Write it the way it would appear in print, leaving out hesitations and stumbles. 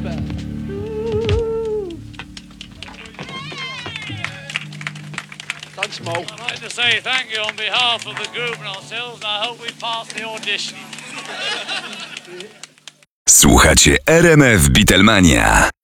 Thanks, Mo. I'd like to say thank you on behalf of the group and ourselves, and I hope we pass the audition. Słuchacie RMF Beatlemania.